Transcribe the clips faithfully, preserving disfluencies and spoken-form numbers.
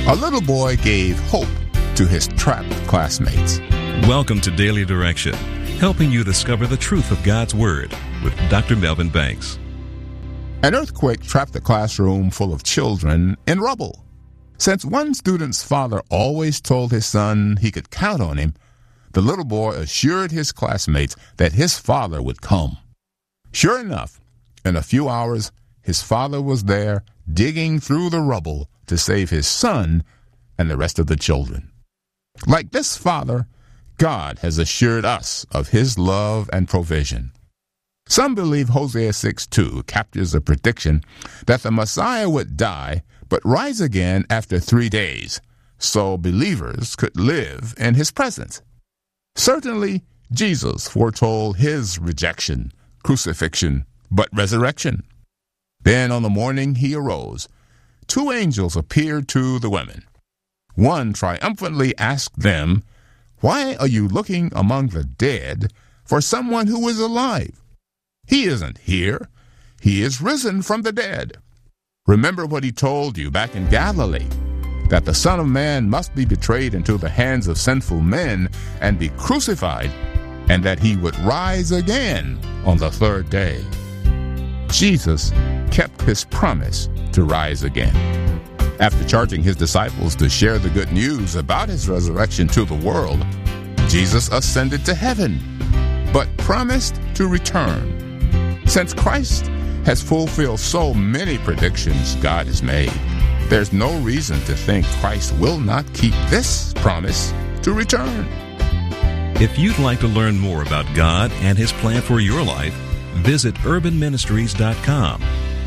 A little boy gave hope to his trapped classmates. Welcome to Daily Direction, helping you discover the truth of God's Word with Doctor Melvin Banks. An earthquake trapped a classroom full of children in rubble. Since one student's father always told his son he could count on him, the little boy assured his classmates that his father would come. Sure enough, in a few hours, his father was there digging through the rubble to save his son and the rest of the children. Like this father, God has assured us of his love and provision. Some believe Hosea six two captures a prediction that the Messiah would die but rise again after three days, so believers could live in his presence. Certainly, Jesus foretold his rejection, crucifixion, but resurrection. Then on the morning he arose, two angels appeared to the women. One triumphantly asked them, "Why are you looking among the dead for someone who is alive? He isn't here. He is risen from the dead. Remember what he told you back in Galilee, that the Son of Man must be betrayed into the hands of sinful men and be crucified, and that he would rise again on the third day." Jesus kept his promise to rise again. After charging his disciples to share the good news about his resurrection to the world, Jesus ascended to heaven, but promised to return. Since Christ has fulfilled so many predictions God has made, there's no reason to think Christ will not keep this promise to return. If you'd like to learn more about God and his plan for your life, visit urban ministries dot com.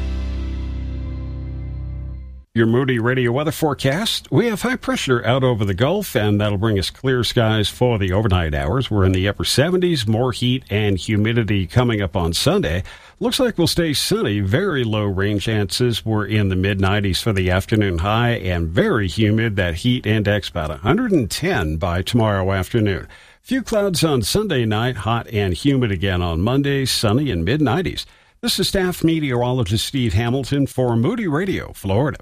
Your Moody Radio weather forecast. We have high pressure out over the Gulf, and that'll bring us clear skies for the overnight hours. We're in the upper seventies, more heat and humidity coming up on Sunday. Looks like we'll stay sunny. Very low rain chances. We're in the mid nineties for the afternoon high, and very humid. That heat index about one hundred ten by tomorrow afternoon. Few clouds on Sunday night, hot and humid again on Monday, sunny and mid nineties. This is staff meteorologist Steve Hamilton for Moody Radio, Florida.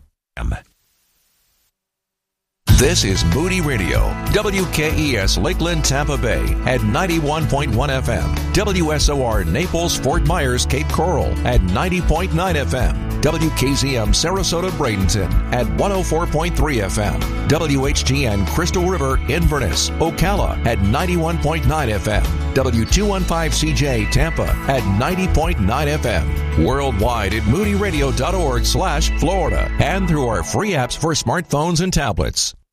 This is Moody Radio, W K E S Lakeland, Tampa Bay at ninety-one point one F M, W S O R Naples, Fort Myers, Cape Coral at ninety point nine F M, W K Z M Sarasota, Bradenton at one oh four point three F M, W H G N Crystal River, Inverness, Ocala at ninety-one point nine F M, W two fifteen C J Tampa at ninety point nine F M, worldwide at moody radio dot org slash Florida, and through our free apps for smartphones and tablets.